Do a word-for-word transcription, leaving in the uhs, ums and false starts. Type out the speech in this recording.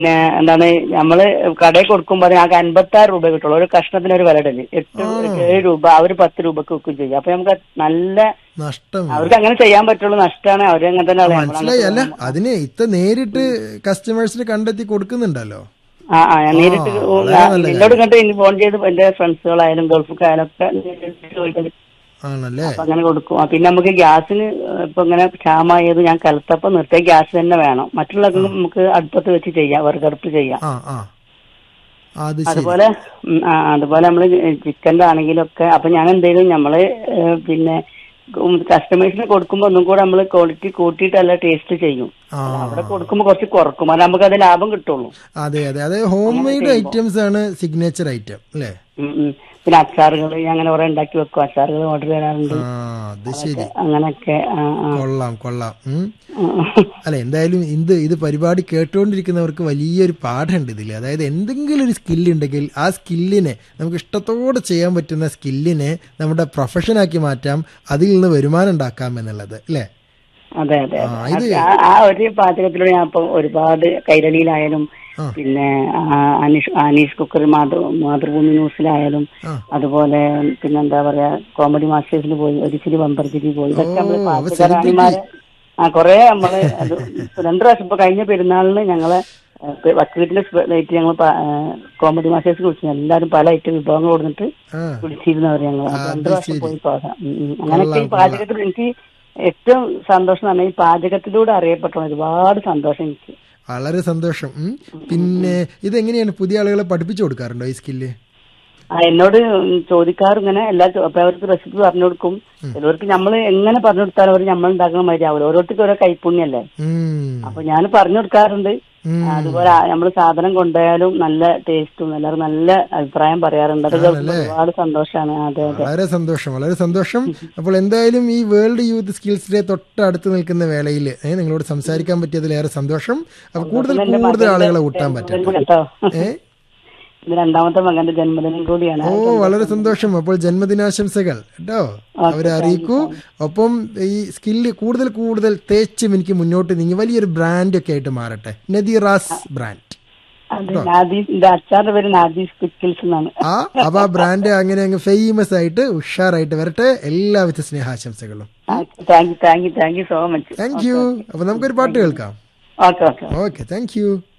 പിന്നെ എന്താണ് നമ്മള് കടയിൽ കൊടുക്കുമ്പോ ഞങ്ങൾക്ക് അൻപത്തി ആറ് രൂപ കിട്ടുള്ളൂ. ഒരു കഷ്ണത്തിന് ഒരു വില ഇടല് എട്ട് ഏഴ് രൂപ അവര് പത്ത് രൂപക്ക് വെക്കും ചെയ്യും. അപ്പൊ നമുക്ക് നല്ല നഷ്ടം. അവർക്ക് അങ്ങനെ ചെയ്യാൻ പറ്റുള്ളൂ. നഷ്ടമാണ്. അവര് അങ്ങനെ തന്നെ. മനസ്സിലായി. അല്ല അതിന് ഇത്ത നേരിട്ട് കസ്റ്റമേഴ്സിന് കണ്ടെത്തി കൊടുക്കുന്നുണ്ടല്ലോ. ആ ആ ഞാൻ നേരിട്ട് എന്നോട് കണ്ട് ഇനി ഫോൺ ചെയ്ത് എന്റെ ഫ്രണ്ട്സുകളായാലും ഗൾഫിലായാലും ഒക്കെ ചോദിക്കുന്നത് ആണല്ലേ. അപ്പൊ അങ്ങനെ കൊടുക്കും. പിന്നെ നമുക്ക് ഗ്യാസിന് ഇപ്പൊ ഇങ്ങനെ ക്ഷാമായത് ഞാൻ കലത്തപ്പം നിർത്തിയ ഗ്യാസ് തന്നെ വേണം. മറ്റുള്ളതൊക്കെ നമുക്ക് അടുപ്പത്ത് വെച്ച് ചെയ്യാം, വിറകടുപ്പ് ചെയ്യാം. അതുപോലെ അതുപോലെ നമ്മള് ചിക്കൻ്റെ ആണെങ്കിലൊക്കെ അപ്പൊ ഞാൻ എന്തെങ്കിലും നമ്മള് പിന്നെ കസ്റ്റമേഴ്സിന് കൊടുക്കുമ്പോ ഒന്നും കൂടെ നമ്മള് ക്വാളിറ്റി കൂട്ടിയിട്ടല്ല ടേസ്റ്റ് ചെയ്യും. അവിടെ കൊടുക്കുമ്പോ കുറച്ച് കുറക്കും. അത് നമുക്ക് അത് ലാഭം കിട്ടുള്ളൂ. അതെ അതെ അതെ. ഹോം മെയ്ഡ് ഐറ്റംസ് ആണ് സിഗ്നേച്ചർ ഐറ്റം അല്ലേ. പിന്നെ അച്ചാറുകൾ അങ്ങനെ കുറെ ഉണ്ടാക്കി വെക്കും. അച്ചാറുകൾ ഓർഡർ ചെയ്യാറുണ്ട്. അങ്ങനെയൊക്കെ. കൊള്ളാം കൊള്ളാം. അല്ല എന്തായാലും ഇത് ഇത് പരിപാടി കേട്ടുകൊണ്ടിരിക്കുന്നവർക്ക് വലിയൊരു പാഠമുണ്ട് ഇതിൽ. അതായത് എന്തെങ്കിലും ഒരു സ്കില്ല് ഉണ്ടെങ്കിൽ ആ സ്കില്ലിനെ നമുക്ക് ഇഷ്ടത്തോടെ ചെയ്യാൻ പറ്റുന്ന സ്കില്ലിനെ നമ്മുടെ പ്രൊഫഷനാക്കി മാറ്റാം, അതിൽ നിന്ന് വരുമാനം ഉണ്ടാക്കാം എന്നുള്ളത് അല്ലേ. അതെ അതെ. ആ ഒരു പാചകത്തിലൂടെ ഞാൻ ഇപ്പൊ ഒരുപാട് കൈരളിയിലായാലും പിന്നെ അനീഷ് അനീഷ് കുക്കർ മാതൃ മാതൃഭൂമി ന്യൂസിലായാലും അതുപോലെ പിന്നെന്താ പറയാ കോമഡി മാസ്റ്റേഴ്സിൽ പോയി ഒരിച്ചിരി ബമ്പർച്ചിരി പോയി. ഇതൊക്കെ നമ്മള് പാചകറാണിമാരെ ആ കൊറേ നമ്മള് അത് രണ്ടു പ്രാവശ്യം ഇപ്പൊ കഴിഞ്ഞ പെരുന്നാളിന് ഞങ്ങളെ വക്കീട്ടിന്റെ ലൈറ്റ് ഞങ്ങൾ കോമഡി മാസ്റ്റേഴ്സ് വിളിച്ചു. എല്ലാവരും പല ഐറ്റം വിഭവങ്ങൾ കൊടുത്തിട്ട് വിളിച്ചിരുന്നവർ ഞങ്ങൾ രണ്ടു പ്രാവശ്യം പോയി പോകാം. അങ്ങനെയൊക്കെ ഈ പാചകത്തിൽ എനിക്ക് ഏറ്റവും സന്തോഷം എന്ന് പറഞ്ഞാൽ ഈ പാചകത്തിലൂടെ അറിയപ്പെട്ട ഒരുപാട് സന്തോഷം എനിക്ക്. വളരെ സന്തോഷം. പിന്നെ ഇതെങ്ങനെയാണ് പുതിയ ആളുകളെ പഠിപ്പിച്ചു കൊടുക്കാറുണ്ടോ ഈ സ്കില്ല്? ആ എന്നോട് ചോദിക്കാറ് ഇങ്ങനെ എല്ലാ അവർക്ക് റെസിപ്പി പറഞ്ഞു കൊടുക്കും. ചിലവർക്ക് നമ്മൾ എങ്ങനെ പറഞ്ഞു കൊടുത്താലും അവർ നമ്മൾ ഉണ്ടാക്കുന്ന മാതിരി ആവില്ല. ഓരോരുത്തർക്ക് ഓരോ കൈപ്പുണ്യല്ലേ. അപ്പൊ ഞാൻ പറഞ്ഞു കൊടുക്കാറുണ്ട്. അതുപോലെ നമ്മൾ സാധനം കൊണ്ടുപോയാലും നല്ല ടേസ്റ്റും എല്ലാവരും നല്ല അഭിപ്രായം പറയാറുണ്ട്. അത് ഒരുപാട് സന്തോഷമാണ്. അതെ അതെ. വളരെ സന്തോഷം വളരെ സന്തോഷം. അപ്പോൾ എന്തായാലും ഈ വേൾഡ് യൂത്ത് സ്കിൽസ് ഡേ തൊട്ടടുത്ത് നിൽക്കുന്ന വേളയിൽ നിങ്ങളോട് സംസാരിക്കാൻ പറ്റിയതിലേറെ സന്തോഷം. അപ്പൊ കൂടുതൽ കൂടുതൽ ആളുകളെ കൂട്ടാൻ പറ്റും. രണ്ടാമത്തെ മകന്റെ ജന്മദിനം കൂടിയാണ്. ഓ വളരെ സന്തോഷം. അപ്പോൾ ജന്മദിനാശംസകൾ കേട്ടോ അവരെ അറിയിക്കൂ. ഒപ്പം ഈ സ്കില്ല് കൂടുതൽ കൂടുതൽ തേച്ച് എനിക്ക് മുന്നോട്ട് നീങ്ങി വലിയൊരു ബ്രാൻഡ് ഒക്കെ ആയിട്ട് മാറട്ടെ. നദീറാസ് ബ്രാൻഡ്. അച്ചാറിന്റെ പേര് നാദീസ് പിക്കിൾസ് എന്നാണ്. ആ അപ്പൊ ആ ബ്രാൻഡ് അങ്ങനെ അങ്ങ് ഫേമസ് ആയിട്ട് ഉഷാറായിട്ട് വരട്ടെ. എല്ലാവിധ സ്നേഹാശംസകളും. Thank you thank you thank you so much. Thank you. അപ്പൊ നമുക്കൊരു പാട്ട് കേൾക്കാം. Okay okay okay thank you.